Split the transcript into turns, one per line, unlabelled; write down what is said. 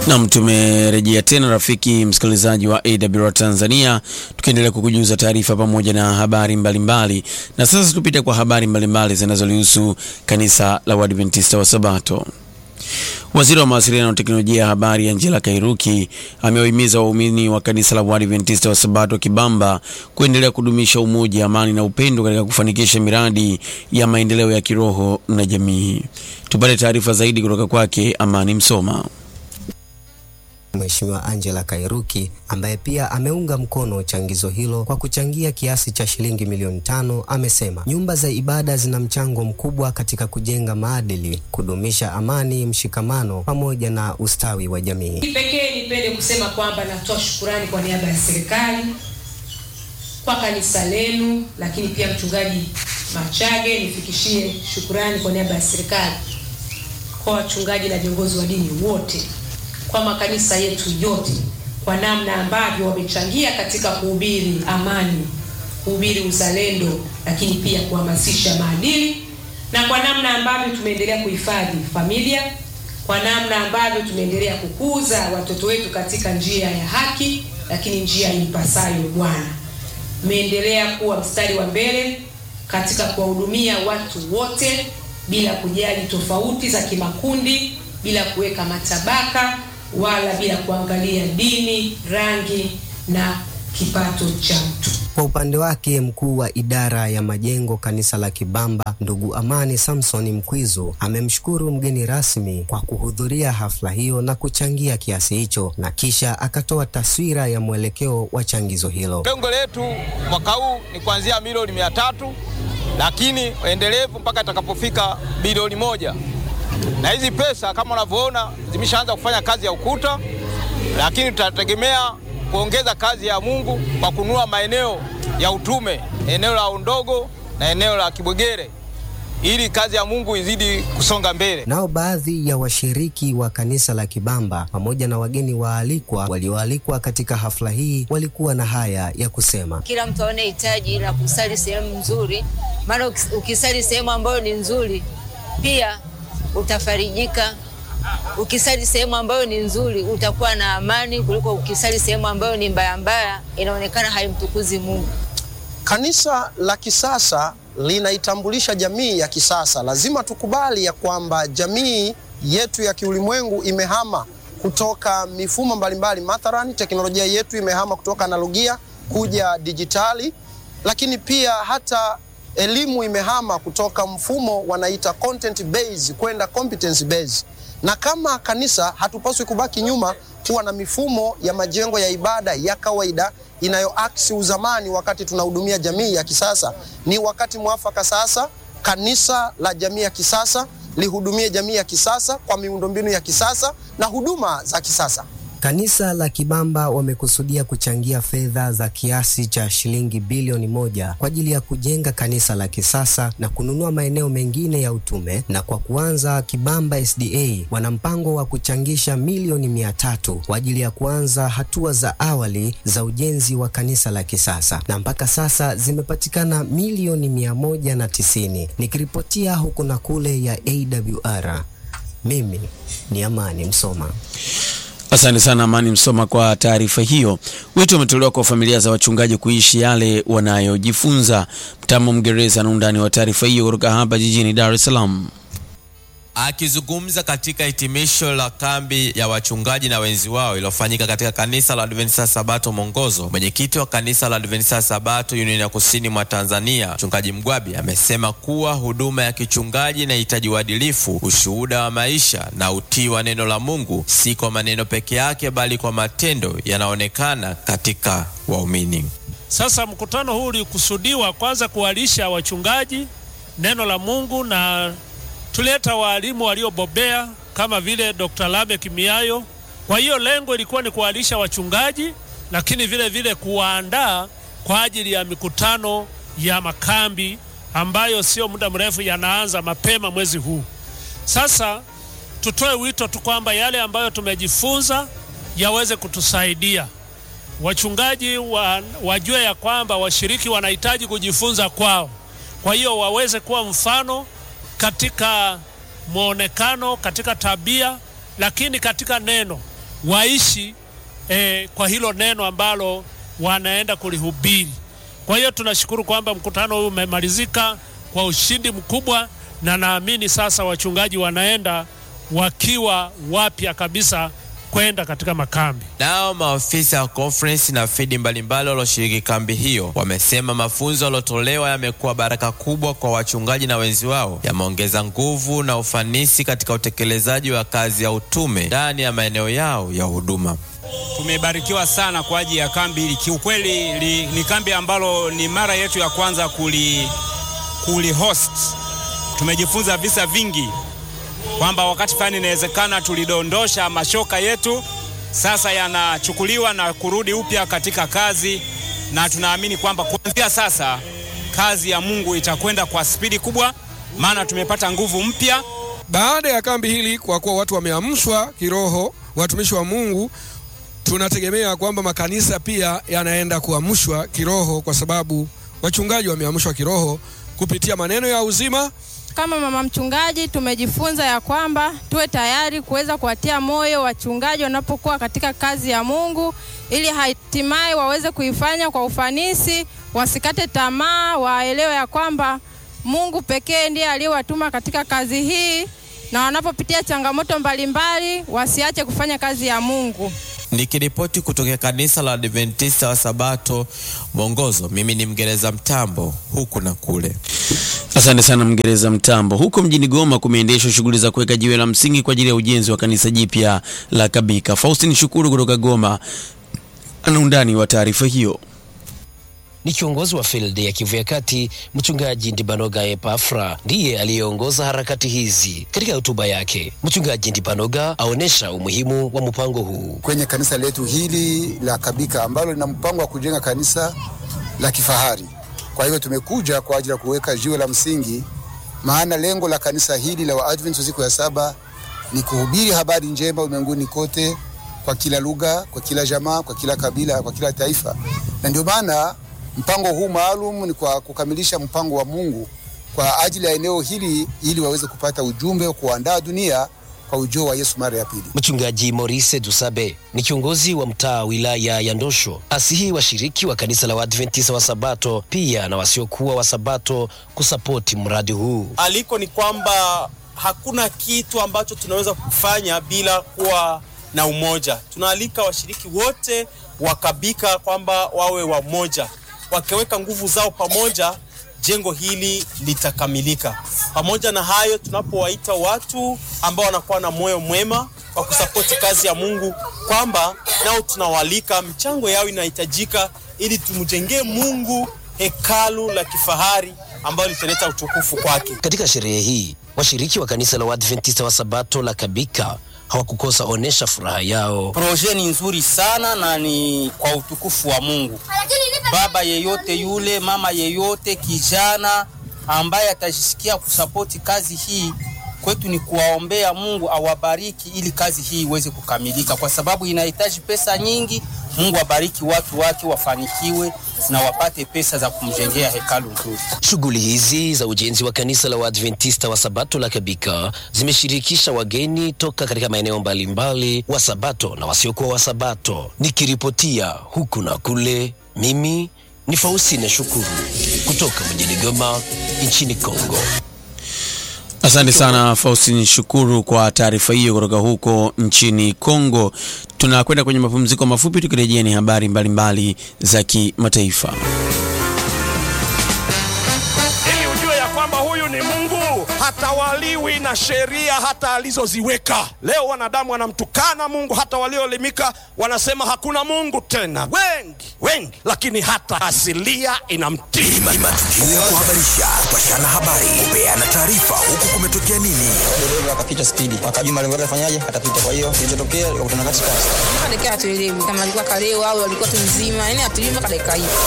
Na tumerejea tena rafiki msikilizaji wa AWR Tanzania, tukiendelea kukujuza taarifa pamoja na habari mbalimbali. Na sasa tupite kwa habari mbalimbali zinazolihusu kanisa la Waadventista wa Sabato. Waziri wa Mawasiliano na Teknolojia ya Habari Angela Kairuki amewahimiza waumini wa kanisa la Waadventista wa Sabato Kibamba kuendelea kudumisha umoja, amani na upendo katika kufanikisha miradi ya maendeleo ya kiroho na jamii. Tupate taarifa zaidi kutoka kwake Amani Msoma.
Mheshimiwa Angela Kairuki ambaye pia ameunga mkono changizo hilo kwa kuchangia kiasi cha shilingi milioni 5 amesema nyumba za ibada zina mchango mkubwa katika kujenga maadili, kudumisha amani, mshikamano pamoja na ustawi wa jamii.
Kipekee nipende kusema kwamba natoa shukrani kwa niaba ya serikali kwa kanisa lenu, lakini pia mchungaji Machage nifikishie shukrani kwa niaba ya serikali kwa wachungaji na viongozi wa dini wote, kwa makanisa yetu yote, kwa namna ambavyo wamechangia katika kuhubiri amani, kuhubiri uzalendo, lakini pia kuhamasisha maadili, na kwa namna ambavyo tumeendelea kuhifadhi familia, kwa namna ambavyo tumeendelea kukuza watoto wetu katika njia ya haki, lakini njia impasayo Bwana. Tumeendelea kuwa mstari wa mbele katika kuwahudumia watu wote bila kujali tofauti za kimakundi, bila kuweka matabaka wala bila kuangalia dini, rangi na kipato cha mtu.
Kwa upande wake, mkuu wa idara ya majengo kanisa la Kibamba, ndugu Amani Samson Mkwizu, amemshukuru mgeni rasmi kwa kuhudhuria hafla hiyo na kuchangia kiasi hicho, na kisha akatoa taswira ya mwelekeo wa changizo hilo.
Lengo letu mwaka huu ni kuanzia milioni 300, lakini endelevu mpaka itakapofika bilioni 1. Na hizi pesa kama unavyoona zimeshaanza kufanya kazi ya ukuta, lakini tutategemea kuongeza kazi ya Mungu kwa kununua maeneo ya utume, eneo la Ondogo na eneo la Kibwegere, ili kazi ya Mungu izidi kusonga mbele.
Nao baadhi ya washiriki wa kanisa la Kibamba pamoja na wageni waalikwa walioalikwa katika hafla hii walikuwa na haya ya kusema.
Kila mtu aone hitaji la kusali sehemu nzuri, maana ukisali sehemu ambayo ni nzuri pia utafarijika. Ukisali sehemu ambayo ni nzuri utakuwa na amani, kuliko ukisali sehemu ambayo ni mbaya inaonekana haimtukuzi Mungu.
Kanisa la kisasa linaitambulisha jamii ya kisasa. Lazima tukubali ya kwamba jamii yetu ya kiulimwengu imehama kutoka mifumo mbalimbali. Mathalani, teknolojia yetu imehama kutoka analogia kuja dijitali, lakini pia hata elimu imehama kutoka mfumo wanaita content based kwenda competence based. Na kama kanisa hatupaswi kubaki nyuma kuwa na mifumo ya majengo ya ibada ya kawaida inayoaksi uzamani wakati tunahudumia jamii ya kisasa. Ni wakati mwafaka sasa kanisa la jamii ya kisasa lihudumie jamii ya kisasa kwa miundombinu ya kisasa na huduma za kisasa.
Kanisa la Kibamba wamekusudia kuchangia fedha za kiasi cha shilingi bilioni 1 kwa ajili ya kujenga kanisa la kisasa na kununua maeneo mengine ya utume, na kwa kuanza Kibamba SDA wana mpango wa kuchangisha milioni 300 kwa ajili ya kuanza hatua za awali za ujenzi wa kanisa la kisasa, na mpaka sasa zimepatikana milioni 190. Nikiripotia huku na kule ya AWR, mimi ni Amani Msoma.
Asante sana Amani Msoma kwa taarifa hiyo. Wito umetolewa kwa familia za wachungaji kuishi yale wanayojifunza. Mtamo Mgereza na undani wa taarifa hiyo kutoka hapa jijini Dar es Salaam.
Akizungumza katika hitimisho la kambi ya wachungaji na wenzi wao iliyofanyika katika kanisa la Adventista Sabato Mongozo, mwenyekiti wa kanisa la Adventista Sabato Union ya Kusini mwa Tanzania, Mchungaji Mgwabi, amesema kuwa huduma ya kichungaji inahitaji uadilifu, ushuhuda wa maisha na utii wa neno la Mungu, si kwa maneno peke yake bali kwa matendo yanaonekana katika waumini.
Sasa mkutano huu ulikusudiwa kwanza kuwalisha wachungaji neno la Mungu, na tuleta walimu waliobobea kama vile Dr. Lamek Miayo. Kwa hiyo lengo ilikuwa ni kuwalisha wachungaji, lakini vile vile kuwaandaa kwa ajili ya mikutano ya makambi ambayo sio muda mrefu yanaanza mapema mwezi huu. Sasa tutoe wito tu kwamba yale ambayo tumejifunza yaweze kutusaidia. Wachungaji wajue ya kwamba washiriki wanahitaji kujifunza kwao. Kwa hiyo waweze kuwa mfano katika muonekano, katika tabia, lakini katika neno. waishi kwa hilo neno ambalo wanaenda kulihubiri. Kwa hiyo tunashukuru kwamba mkutano huu umemalizika kwa ushindi mkubwa, na naamini sasa wachungaji wanaenda wakiwa wapya kabisa kwenda katika makambi.
Nao maafisa wa conference na fidi mbalimbali walioshiriki kambi hiyo wamesema mafunzo yaliyotolewa yamekuwa baraka kubwa kwa wachungaji na wenzi wao, yameongeza nguvu na ufanisi katika utekelezaji wa kazi ya utume ndani ya maeneo yao ya huduma.
Tumebarikiwa sana kwa ajili ya kambi hili. Kiukweli ni kambi ambalo ni mara yetu ya kwanza kuli host. Tumejifunza visa vingi kwamba wakati fulani inawezekana tulidondosha mashoka yetu, sasa yanachukuliwa na kurudi upya katika kazi, na tunaamini kwamba kuanzia sasa kazi ya Mungu itakwenda kwa spidi kubwa, maana tumepata nguvu mpya.
Baada ya kambi hili, kwa kuwa watu wameamshwa kiroho, watumishi wa Mungu, tunategemea kwamba makanisa pia yanaenda kuamshwa kiroho, kwa sababu wachungaji wameamshwa kiroho kupitia maneno ya uzima.
Kama mama mchungaji tumejifunza ya kwamba tuwe tayari kuweza kuwatia moyo wachungaji wanapokuwa katika kazi ya Mungu, ili hatimaye waweze kuifanya kwa ufanisi, wasikate tamaa, waelewe ya kwamba Mungu pekee ndiye aliyewatuma katika kazi hii, na wanapopitia changamoto mbalimbali wasiache kufanya kazi ya Mungu.
Nikiripoti kutoka kanisa la Adventista wa Sabato Mwongozo, mimi ni Mgereza Mtambo huku na kule.
Asante sana Mgereza Mtambo. Huko mjini Goma kumeendeshwa shughuli za kuweka jiwe la msingi kwa ajili ya ujenzi wa kanisa jipya la Kabika. Faustin Shukuru kutoka Goma ana undani wa taarifa hiyo.
Ni kiongozi wa field ya Kivu ya Kati, Mchungaji Ndibanoga Epafra, ndiye aliyeongoza harakati hizi. Katika hotuba yake, Mchungaji Ndibanoga aonesha umuhimu wa mpango huu
kwenye kanisa letu hili la Kabika, ambalo lina mpango wa kujenga kanisa la kifahari. Kwa hiyo tumekuja kwa ajili ya kuweka jiwe la msingi, maana lengo la kanisa hili la Waadventista siku ya 7 ni kuhubiri habari njema ulimwenguni kote, kwa kila lugha, kwa kila jamaa, kwa kila kabila, kwa kila taifa. Na ndio maana mpango huu maalum ni kwa kukamilisha mpango wa Mungu kwa ajili ya eneo hili, ili waweze kupata ujumbe wa kuandaa dunia kwa ujio wa Yesu mara ya pili.
Mchungaji Maurice Dusabe ni kiongozi wa mtaa wilaya ya Ndosho, asihi washiriki wa kanisa la Waadventista wa Sabato pia na wasiokuwa wa Sabato kusapoti mradi huu.
Aliko ni kwamba hakuna kitu ambacho tunaweza kufanya bila kuwa na umoja. Tunaalika washiriki wote wa Kabika kwamba wawe wamoja. Wakiweka nguvu zao pamoja, jengo hili litakamilika. Pamoja na hayo, tunapowaita watu ambao wanakuwa na moyo mwema wa kusapoti kazi ya Mungu, kwamba nao tunawalika, mchango yao inahitajika ili tumjengee Mungu hekalu la kifahari ambalo litaleta utukufu kwake.
Katika sherehe hii, washiriki wa kanisa la Waadventista wa Sabato la Kabika hawakukosa onesha furaha yao.
Proje ni nzuri sana na ni kwa utukufu wa Mungu. Baba yeyote yule, mama yeyote, kijana ambaye atajisikia kusapoti kazi hii, kwetu ni kuwaombea Mungu awabariki ili kazi hii iweze kukamilika, kwa sababu inahitaji pesa nyingi. Mungu abariki watu wake, wafanikiwe na wapate pesa za kumjengea hekalu nzuri.
Shughuli hizi za ujenzi wa kanisa la Waadventista wa Sabato la Kabika zimeshirikisha wageni toka katika maeneo mbalimbali, wa Sabato na wasiokuwa wa Sabato. Nikiripotia huku na kule, mimi ni Faustin Shukuru kutoka mjini Goma nchini Kongo.
Asante sana Faustin Shukuru kwa taarifa hiyo kutoka huko nchini Kongo. Tunakwenda kwenye mapumziko mafupi, tukirejea ni habari mbalimbali za kimataifa.
Ili ujue ya kwamba huyu ni Mungu, hatawaliwi na sheria hata alizoziweka. Leo wanadamu wanamtukana Mungu, hata walioelimika wanasema hakuna Mungu tena, wengi, lakini hata asilia inamtii.
Matukio ya kuhabarisha, kupashana habari, kupeana taarifa, huku kumetokea nini.
Dereva akapita spidi, akajua malengo yake afanyaje, atapita. Kwa hiyo kilichotokea ikakutana katikati.
Dakika hatuelewi kama alikuwa kaleo au alikuwa tu mzima, yani hatuelewi mpaka dakika hii.